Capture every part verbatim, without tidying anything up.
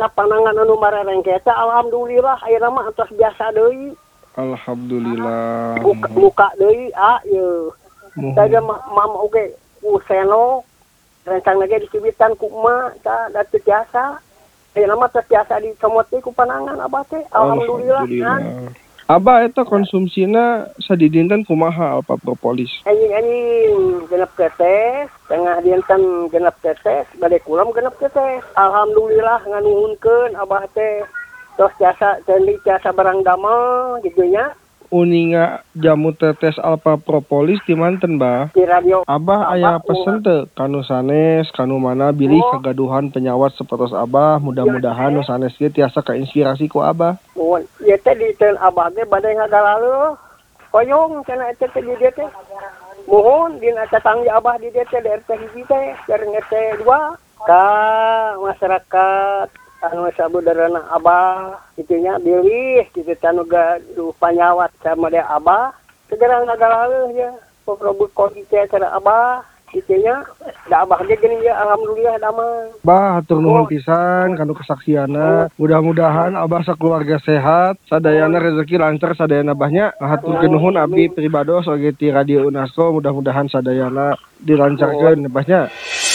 Nah panangan anu marereng eta alhamdulillah ayeuna mah antos biasa deui. Alhamdulillah. Muka, muka deui ah ieu. Tadi mam oge useno rencang lagi dicibitan ku emak tah da teu biasa. Ayeuna mah teu biasa dicomot deui ku panangan abah teh. Alhamdulillah. Alhamdulillah. Abah eta konsumsina sadidinten kumaha Alpha Propolis? Anjing-anjing genep tetes, tengah dinten genep tetes, bade kulam genep tetes. Alhamdulillah nganuhunkeun abah teh tos jasa cendi jasa barang damel gitu nya. Uninga jamu tetes Alpha Propolis di manten, Bah? Di radio. Abah aya pesen teu kanu sanes, kanu mana bilih oh. Kagaduhan penyawat sapertos Abah, mudah-mudahan nu sanes ge tiasa kainspirasi ku Abah. Mun ieu teh di teun Abah ge bade ngagaleuh. Koyong cenah eta teh di dieu teh. Mohon dina tatanggi Abah di dieu teh D R T hiji teh, jeung R T dua ka masyarakat anu sabudareuna Abah kitunya bilih kitu anu gaduh panyawat sama dia Abah segera ngagaleuh ya pokrobu kodi teh cara Abah kitunya da Abah ge geuning ya alhamdulillah damang. Bah hatur nuhun pisan kanu kesaksianna. Mudah-mudahan Abah sakeluarga sehat, sadayana rezeki lancar sadayana Abahnya. Haturkeun nuhun abdi pribados oge ti Radio Unasco, mudah-mudahan sadayana dilancarkeun Abahnya.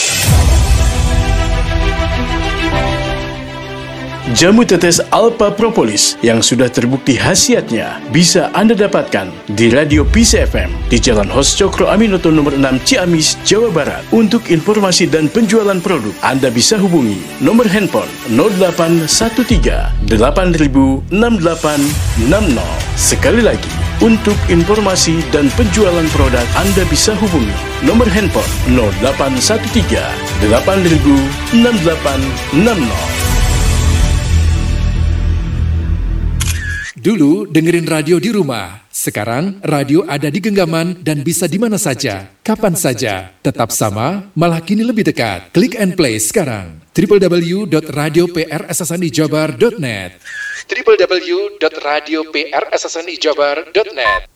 Jamu tetes Alpha Propolis yang sudah terbukti khasiatnya bisa Anda dapatkan di Radio P C F M di Jalan Hos Cokro Aminoto nomor enam Ciamis, Jawa Barat. Untuk informasi dan penjualan produk, Anda bisa hubungi nomor handphone nol delapan satu tiga delapan nol enam delapan enam nol. Sekali lagi, untuk informasi dan penjualan produk, Anda bisa hubungi nomor handphone nol delapan satu tiga delapan nol enam delapan enam nol. Dulu dengerin radio di rumah, sekarang radio ada di genggaman dan bisa di mana saja, kapan saja. Tetap sama, malah kini lebih dekat. Klik and play sekarang. w w w dot radio p r s s n i jabar dot net w w w dot radio p r s s n i jabar dot net.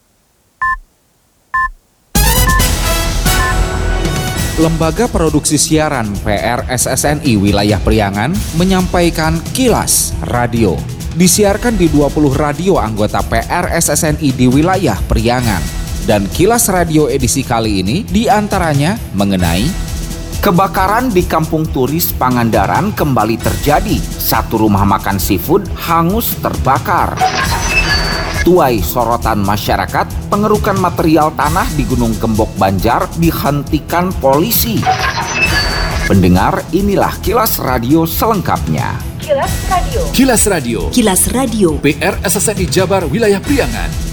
Lembaga Produksi Siaran P R S S N I Wilayah Priangan menyampaikan Kilas Radio. Disiarkan di dua puluh radio anggota P R S S N I di wilayah Priangan. Dan Kilas Radio edisi kali ini diantaranya mengenai kebakaran di Kampung Turis Pangandaran kembali terjadi. Satu rumah makan seafood hangus terbakar. Tuai sorotan masyarakat, pengerukan material tanah di Gunung Gembok Banjar dihentikan polisi. Pendengar, inilah Kilas Radio selengkapnya. Kilas Radio. Kilas Radio. Kilas Radio. P R S S N I Jabar Wilayah Priangan.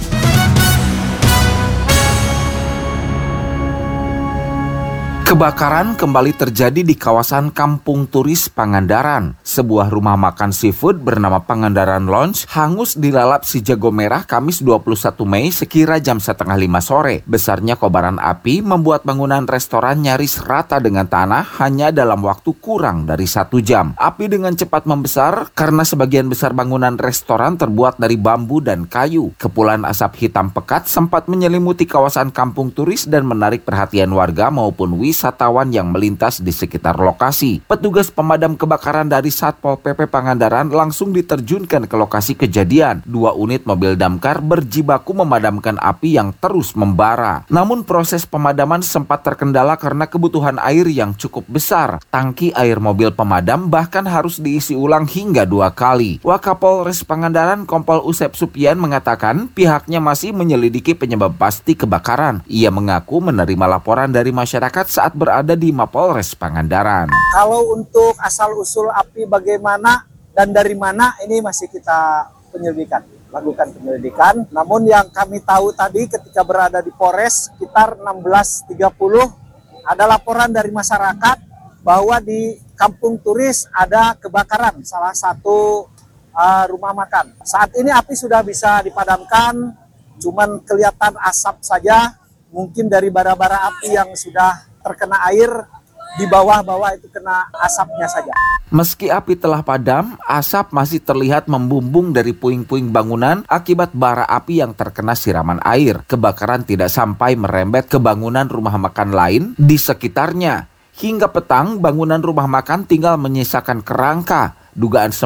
Kebakaran kembali terjadi di kawasan Kampung Turis Pangandaran. Sebuah rumah makan seafood bernama Pangandaran Lounge hangus dilalap si jago merah Kamis dua puluh satu Mei sekira jam setengah lima sore. Besarnya kobaran api membuat bangunan restoran nyaris rata dengan tanah hanya dalam waktu kurang dari satu jam. Api dengan cepat membesar karena sebagian besar bangunan restoran terbuat dari bambu dan kayu. Kepulan asap hitam pekat sempat menyelimuti kawasan Kampung Turis dan menarik perhatian warga maupun wisatawan. Wisatawan yang melintas di sekitar lokasi. Petugas pemadam kebakaran dari Satpol P P Pangandaran langsung diterjunkan ke lokasi kejadian. Dua unit mobil damkar berjibaku memadamkan api yang terus membara. Namun proses pemadaman sempat terkendala karena kebutuhan air yang cukup besar. Tangki air mobil pemadam bahkan harus diisi ulang hingga dua kali. Wakapolres Pangandaran Kompol Usep Supian mengatakan pihaknya masih menyelidiki penyebab pasti kebakaran. Ia mengaku menerima laporan dari masyarakat saat berada di Mapolres Pangandaran. Kalau untuk asal-usul api bagaimana dan dari mana ini masih kita penyelidikan, lakukan penyelidikan. Namun yang kami tahu tadi ketika berada di Polres sekitar enam belas tiga puluh ada laporan dari masyarakat bahwa di Kampung Turis ada kebakaran salah satu uh, rumah makan. Saat ini api sudah bisa dipadamkan, cuman kelihatan asap saja, mungkin dari bara-bara api yang sudah terkena air, di bawah-bawah itu kena asapnya saja. Meski api telah padam, asap masih terlihat membumbung dari puing-puing bangunan akibat bara api yang terkena siraman air. Kebakaran tidak sampai merembet ke bangunan rumah makan lain di sekitarnya. Hingga petang, bangunan rumah makan tinggal menyisakan kerangka. Dugaan